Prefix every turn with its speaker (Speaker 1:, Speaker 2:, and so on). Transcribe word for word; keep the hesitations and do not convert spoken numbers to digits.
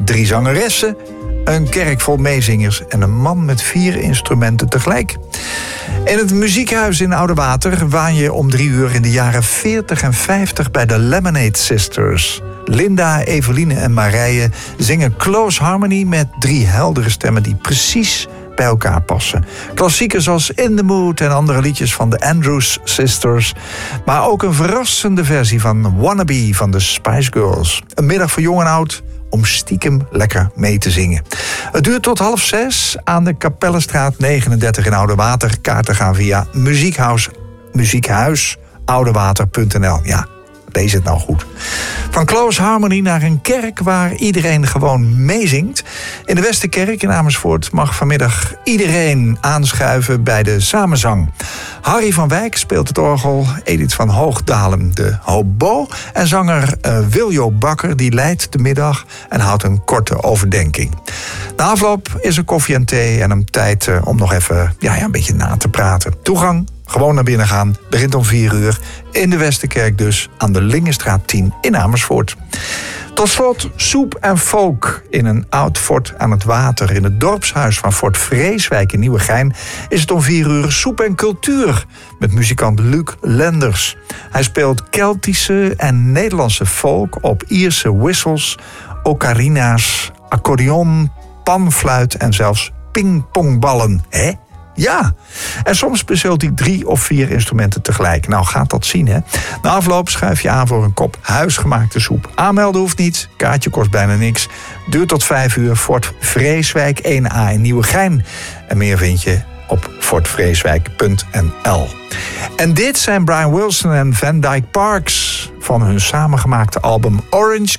Speaker 1: drie zangeressen, een kerk vol meezingers en een man met vier instrumenten tegelijk. In het muziekhuis in Oudewater waan je om drie uur in de jaren veertig en vijftig bij de Lemonade Sisters. Linda, Eveline en Marije zingen Close Harmony met drie heldere stemmen die precies bij elkaar passen. Klassiekers als In the Mood en andere liedjes van de Andrews Sisters. Maar ook een verrassende versie van Wannabe van de Spice Girls. Een middag voor jong en oud om stiekem lekker mee te zingen. Het duurt tot half zes aan de Kapellenstraat negenendertig in Oudewater. Kaarten gaan via muziekhuis, muziekhuis oudewater punt n l. Ja, lees het nou goed. Van Close Harmony naar een kerk waar iedereen gewoon meezingt. In de Westerkerk in Amersfoort mag vanmiddag iedereen aanschuiven bij de samenzang. Harry van Wijk speelt het orgel, Edith van Hoogdalen de hobo en zanger uh, Wiljo Bakker die leidt de middag en houdt een korte overdenking. Na afloop is er koffie en thee en een tijd uh, om nog even ja, ja, een beetje na te praten. Toegang gewoon naar binnen gaan. Begint om vier uur in de Westerkerk dus aan de Lingenstraat tien in Amersfoort. Tot slot soep en folk in een oud fort aan het water. In het dorpshuis van Fort Vreeswijk in Nieuwegein is het om vier uur soep en cultuur met muzikant Luc Lenders. Hij speelt Keltische en Nederlandse folk op Ierse whistles, ocarina's, accordeon, panfluit en zelfs pingpongballen. Hè? Ja, en soms speelt hij drie of vier instrumenten tegelijk. Nou, gaat dat zien, hè? Na afloop schuif je aan voor een kop huisgemaakte soep. Aanmelden hoeft niet, kaartje kost bijna niks. Duurt tot vijf uur, Fort Vreeswijk één A in Nieuwegein. En meer vind je op fort vreeswijk punt n l. En dit zijn Brian Wilson en Van Dyke Parks van hun samengemaakte album Orange